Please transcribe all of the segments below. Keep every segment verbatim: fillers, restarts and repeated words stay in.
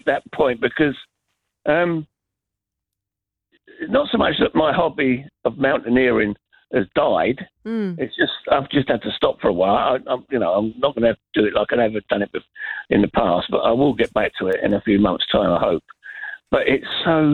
that point because um, not so much that my hobby of mountaineering has died. Mm. It's just I've just had to stop for a while. I, I'm, you know, I'm not going to have to do it like I've ever done it in the past, but I will get back to it in a few months' time, I hope. But it's so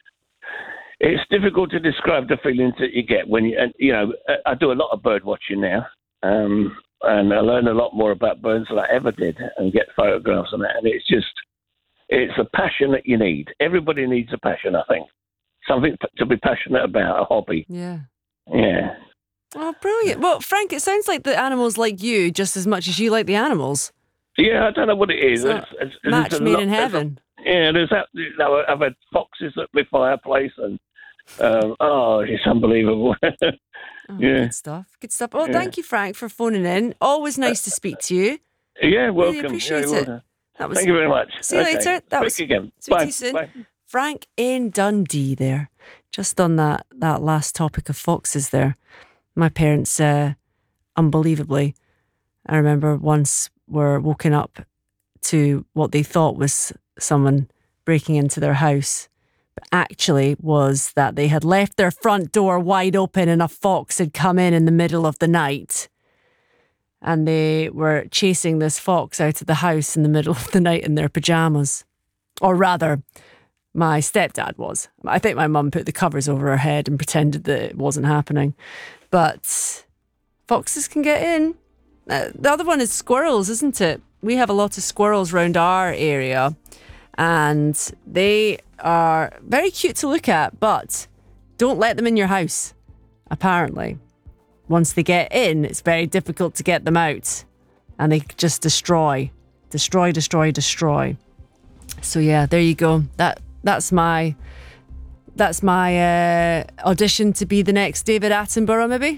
it's difficult to describe the feelings that you get when you, and you know, I do a lot of bird watching now, um, and I learn a lot more about birds than I ever did, and get photographs and that. And it's just, it's a passion that you need. Everybody needs a passion, I think, something to be passionate about, a hobby. Yeah. Yeah. Oh, brilliant. Well, Frank, it sounds like the animals like you just as much as you like the animals. Yeah, I don't know what it is. So, it's, it's, match it's made lot, in heaven. A, yeah, there's that. You know, I've had foxes at my fireplace, and um, oh, it's unbelievable. Oh, yeah, good stuff. Good stuff. Oh, yeah. Thank you, Frank, for phoning in. Always nice to speak to you. Yeah, welcome. Really appreciate yeah, it. That was. Thank you very much. See you okay. later. That Speak was again. Speak Bye. to you soon. Bye. Frank in Dundee there. Just on that, that last topic of foxes there. My parents, uh, unbelievably, I remember once were woken up to what they thought was someone breaking into their house, but actually was that they had left their front door wide open and a fox had come in in the middle of the night. And they were chasing this fox out of the house in the middle of the night in their pyjamas. Or rather, my stepdad was. I think my mum put the covers over her head and pretended that it wasn't happening. But foxes can get in. Uh, the other one is squirrels, isn't it? We have a lot of squirrels around our area, and they are very cute to look at, but don't let them in your house, apparently. Once they get in, it's very difficult to get them out, and they just destroy, destroy, destroy, destroy. So yeah, there you go. That that's my that's my uh, audition to be the next David Attenborough, maybe.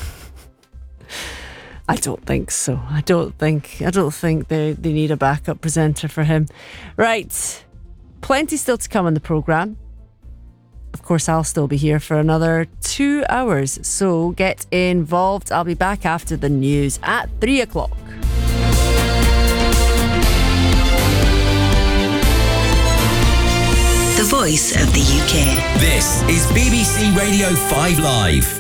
I don't think so. I don't think I don't think they, they need a backup presenter for him. Right. Plenty still to come on the programme. Of course, I'll still be here for another two hours. So get involved. I'll be back after the news at three o'clock. The voice of the U K. This is B B C Radio five Live.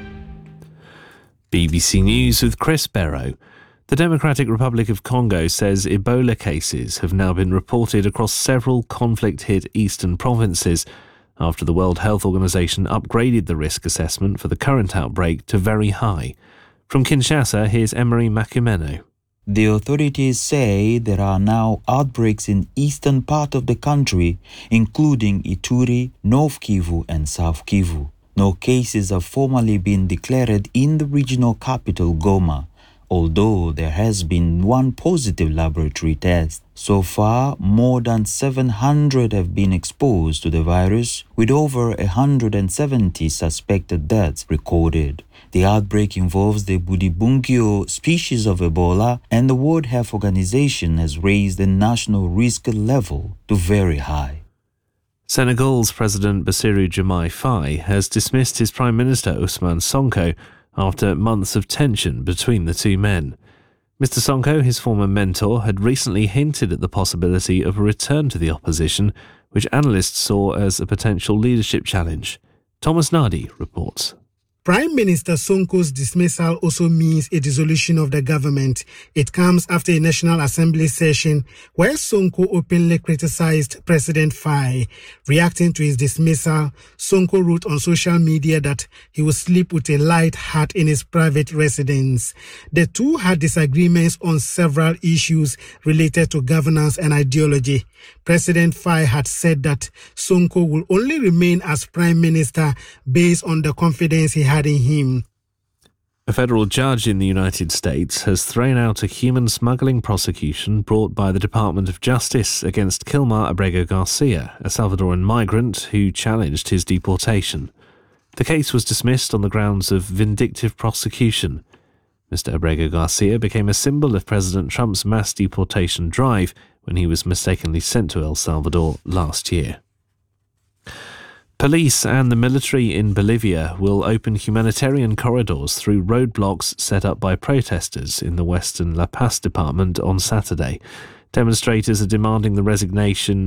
B B C News with Chris Barrow. The Democratic Republic of Congo says Ebola cases have now been reported across several conflict-hit eastern provinces after the World Health Organization upgraded the risk assessment for the current outbreak to very high. From Kinshasa, here's Emery Makumeno. The authorities say there are now outbreaks in eastern part of the country, including Ituri, North Kivu and South Kivu. No cases have formally been declared in the regional capital, Goma, although there has been one positive laboratory test. So far, more than seven hundred have been exposed to the virus, with over one hundred seventy suspected deaths recorded. The outbreak involves the Budibungyo species of Ebola, and the World Health Organization has raised the national risk level to very high. Senegal's President Bassirou Diomaye Faye has dismissed his Prime Minister Ousmane Sonko after months of tension between the two men. Mister Sonko, his former mentor, had recently hinted at the possibility of a return to the opposition, which analysts saw as a potential leadership challenge. Thomas Nardi reports. Prime Minister Sonko's dismissal also means a dissolution of the government. It comes after a National Assembly session where Sonko openly criticized President Faye. Reacting to his dismissal, Sonko wrote on social media that he would sleep with a light heart in his private residence. The two had disagreements on several issues related to governance and ideology. President Faye had said that Sonko will only remain as Prime Minister based on the confidence he had in him. A federal judge in the United States has thrown out a human smuggling prosecution brought by the Department of Justice against Kilmar Abrego Garcia, a Salvadoran migrant who challenged his deportation. The case was dismissed on the grounds of vindictive prosecution. Mister Abrego Garcia became a symbol of President Trump's mass deportation drive when he was mistakenly sent to El Salvador last year. Police and the military in Bolivia will open humanitarian corridors through roadblocks set up by protesters in the western La Paz department on Saturday. Demonstrators are demanding the resignation